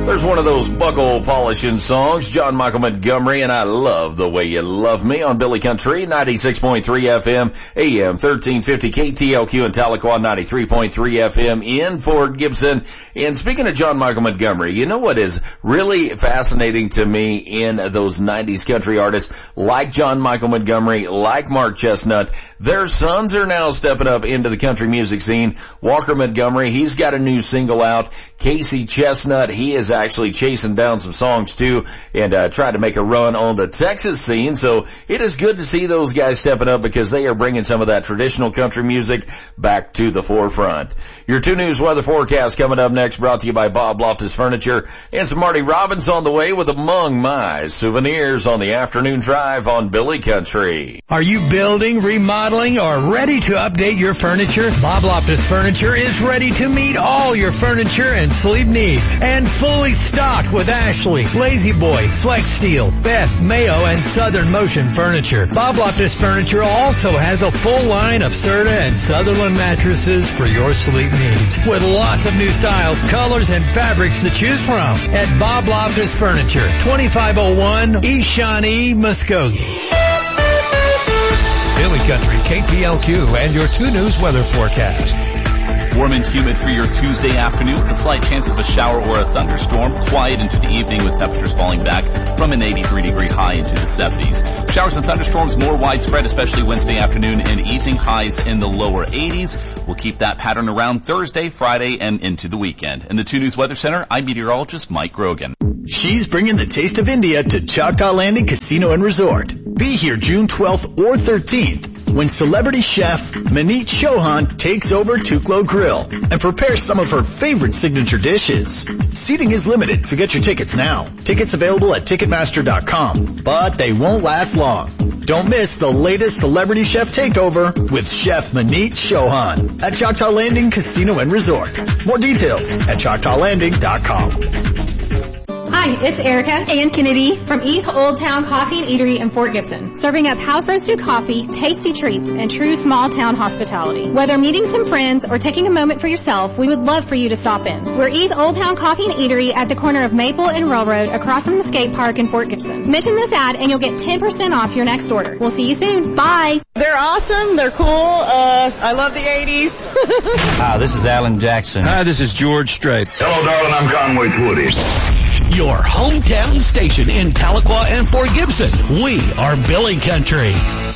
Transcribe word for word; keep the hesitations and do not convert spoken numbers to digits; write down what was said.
There's one of those buckle polishing songs, John Michael Montgomery, and I Love the Way You Love Me on Billy Country, ninety-six point three F M, A M thirteen fifty, K T L Q in Tahlequah, ninety-three point three F M in Fort Gibson. And speaking of John Michael Montgomery, you know what is really fascinating to me in those nineties country artists like John Michael Montgomery, like Mark Chestnut? Their sons are now stepping up into the country music scene. Walker Montgomery, he's got a new single out. Casey Chestnut, he is actually chasing down some songs too and uh, trying to make a run on the Texas scene. So it is good to see those guys stepping up because they are bringing some of that traditional country music back to the forefront. Your two News weather forecast coming up next, brought to you by Bob Loftus Furniture, and some Marty Robbins on the way with Among My Souvenirs on the afternoon drive on Billy Country. Are you building, remodeling, or ready to update your furniture? Bob Loftus Furniture is ready to meet all your furniture and sleep needs, and fully stocked with Ashley, Lazy Boy, Flex Steel, Best, Mayo, and Southern Motion furniture. Bob Loftus Furniture also has a full line of Serta and Sutherland mattresses for your sleep needs, with lots of new styles, colors, and fabrics to choose from at Bob Loftus Furniture, twenty-five oh one East Shawnee, Muskogee. Billy Country, K P L Q, and your two News weather forecast. Warm and humid for your Tuesday afternoon with a slight chance of a shower or a thunderstorm. Quiet into the evening with temperatures falling back from an eighty-three degree high into the seventies. Showers and thunderstorms more widespread, especially Wednesday afternoon, and evening highs in the lower eighties. We'll keep that pattern around Thursday, Friday, and into the weekend. In the two News Weather Center, I'm meteorologist Mike Grogan. She's bringing the taste of India to Choctaw Landing Casino and Resort. Be here June twelfth or thirteenth when celebrity chef Maneet Chauhan takes over Tuklo Grill and prepares some of her favorite signature dishes. Seating is limited, so get your tickets now. Tickets available at Ticketmaster dot com, but they won't last long. Don't miss the latest celebrity chef takeover with Chef Maneet Chauhan at Choctaw Landing Casino and Resort. More details at Choctaw Landing dot com. Hi, it's Erica and Kennedy from East Old Town Coffee and Eatery in Fort Gibson, serving up house-roasted coffee, tasty treats, and true small-town hospitality. Whether meeting some friends or taking a moment for yourself, we would love for you to stop in. We're East Old Town Coffee and Eatery at the corner of Maple and Railroad across from the skate park in Fort Gibson. Mention this ad and you'll get ten percent off your next order. We'll see you soon. Bye. They're awesome. They're cool. Uh, I love the eighties. Hi, this is Alan Jackson. Hi, this is George Strait. Hello, darling. I'm Conway Twitty. Your hometown station in Tahlequah and Fort Gibson. We are Billy Country.